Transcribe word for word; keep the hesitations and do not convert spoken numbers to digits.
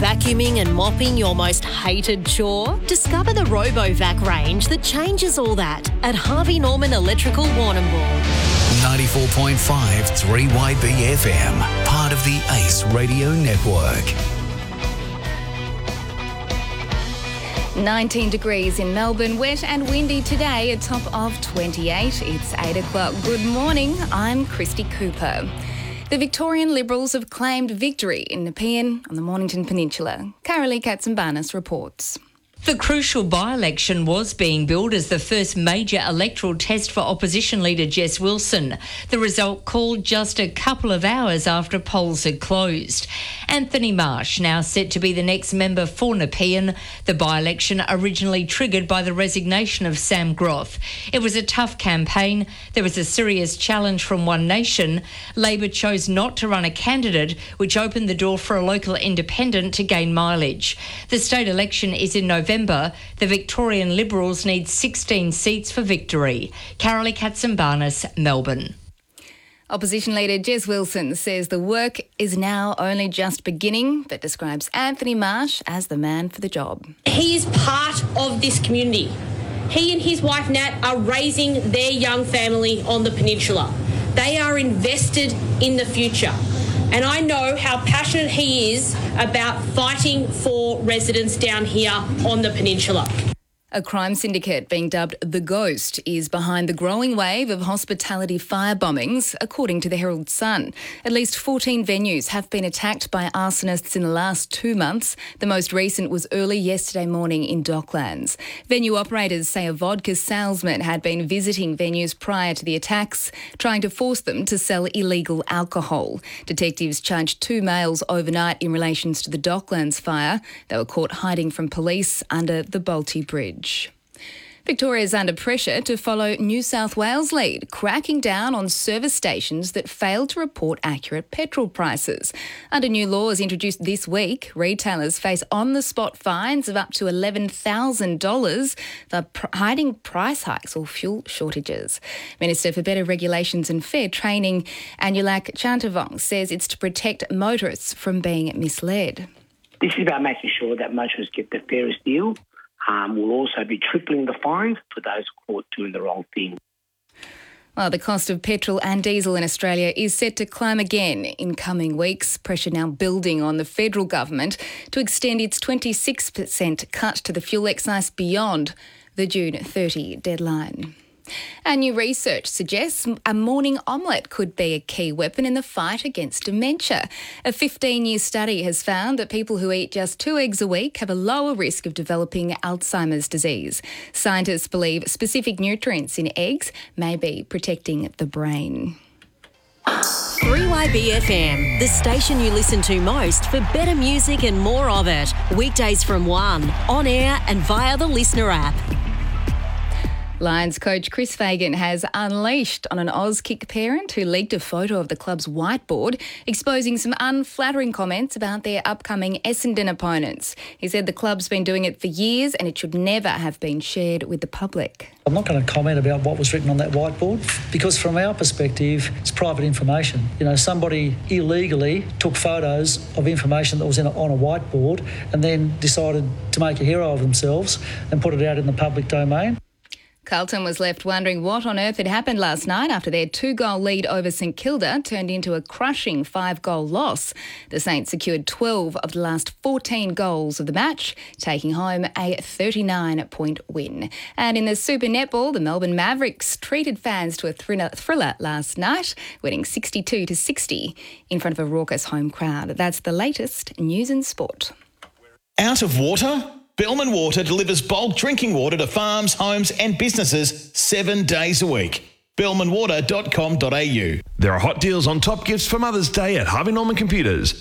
Vacuuming and mopping your most hated chore? Discover the RoboVac range that changes all that at Harvey Norman Electrical Warrnambool. ninety-four point five three Y B F M, part of the Ace Radio Network. nineteen degrees in Melbourne, wet and windy today, a top of twenty-eight. It's eight o'clock. Good morning, I'm Christy Cooper. The Victorian Liberals have claimed victory in Nepean on the Mornington Peninsula. Carolee Katsambanis reports. The crucial by-election was being billed as the first major electoral test for opposition leader Jess Wilson. The result called just a couple of hours after polls had closed. Anthony Marsh now set to be the next member for Nepean, the by-election originally triggered by the resignation of Sam Groth. It was a tough campaign. There was a serious challenge from One Nation. Labor chose not to run a candidate, which opened the door for a local independent to gain mileage. The state election is in November. The Victorian Liberals need sixteen seats for victory. Carolee Katsambanis, Melbourne. Opposition leader Jess Wilson says the work is now only just beginning, but describes Anthony Marsh as the man for the job. He is part of this community. He and his wife Nat are raising their young family on the peninsula. They are invested in the future. And I know how passionate he is about fighting for residents down here on the peninsula. A crime syndicate being dubbed The Ghost is behind the growing wave of hospitality fire bombings, according to the Herald Sun. At least fourteen venues have been attacked by arsonists in the last two months. The most recent was early yesterday morning in Docklands. Venue operators say a vodka salesman had been visiting venues prior to the attacks, trying to force them to sell illegal alcohol. Detectives charged two males overnight in relation to the Docklands fire. They were caught hiding from police under the Bolte Bridge. Victoria is under pressure to follow New South Wales' lead, cracking down on service stations that fail to report accurate petrol prices. Under new laws introduced this week, retailers face on-the-spot fines of up to eleven thousand dollars for pr- hiding price hikes or fuel shortages. Minister for Better Regulations and Fair Training, Anulak Chantavong, says it's to protect motorists from being misled. This is about making sure that motorists get the fairest deal. Um, we'll also be tripling the fine for those caught doing the wrong thing. Well, the cost of petrol and diesel in Australia is set to climb again in coming weeks. Pressure now building on the federal government to extend its twenty-six percent cut to the fuel excise beyond the June thirtieth deadline. And new research suggests a morning omelette could be a key weapon in the fight against dementia. A fifteen-year study has found that people who eat just two eggs a week have a lower risk of developing Alzheimer's disease. Scientists believe specific nutrients in eggs may be protecting the brain. three Y B F M, the station you listen to most for better music and more of it. Weekdays from one, on air and via the Listener app. Lions coach Chris Fagan has unleashed on an Auskick parent who leaked a photo of the club's whiteboard, exposing some unflattering comments about their upcoming Essendon opponents. He said the club's been doing it for years and it should never have been shared with the public. I'm not going to comment about what was written on that whiteboard because from our perspective, it's private information. You know, somebody illegally took photos of information that was in a, on a whiteboard and then decided to make a hero of themselves and put it out in the public domain. Carlton was left wondering what on earth had happened last night after their two-goal lead over St Kilda turned into a crushing five-goal loss. The Saints secured twelve of the last fourteen goals of the match, taking home a thirty-nine point win. And in the Super Netball, the Melbourne Mavericks treated fans to a thriller last night, winning sixty-two to sixty in front of a raucous home crowd. That's the latest news and sport. Out of water? Bellman Water delivers bulk drinking water to farms, homes and businesses seven days a week. bellman water dot com dot a u. There are hot deals on top gifts for Mother's Day at Harvey Norman Computers.